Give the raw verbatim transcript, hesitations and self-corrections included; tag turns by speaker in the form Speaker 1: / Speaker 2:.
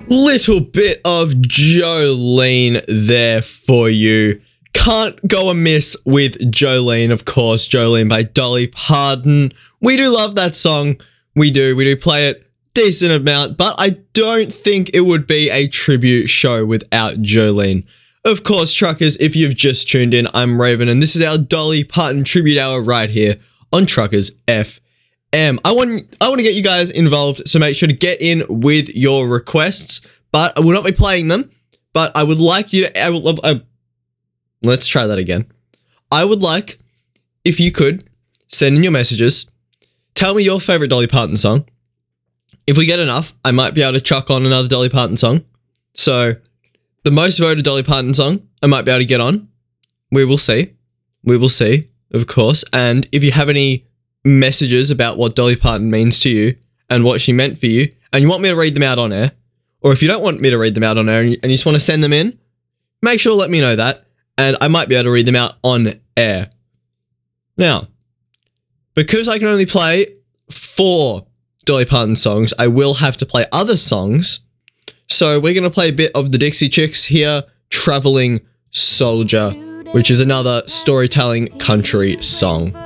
Speaker 1: Little bit of Jolene there for you. Can't go amiss with Jolene, of course. Jolene by Dolly Parton. We do love that song. We do. We do play it decent amount, but I don't think it would be a tribute show without Jolene. Of course, truckers, if you've just tuned in, I'm Raven, and this is our Dolly Parton tribute hour right here on Truckers F M. I want I want to get you guys involved, so make sure to get in with your requests, but I will not be playing them, but I would like you to... I will, I, let's try that again. I would like, if you could, send in your messages, tell me your favorite Dolly Parton song. If we get enough, I might be able to chuck on another Dolly Parton song. So, the most voted Dolly Parton song, I might be able to get on. We will see. We will see, of course. And if you have any messages about what Dolly Parton means to you and what she meant for you, and you want me to read them out on air, or if you don't want me to read them out on air and you, and you just want to send them in, make sure to let me know that, and I might be able to read them out on air. Now, because I can only play four Dolly Parton songs, I will have to play other songs. So we're going to play a bit of the Dixie Chicks here, Traveling Soldier, which is another storytelling country song.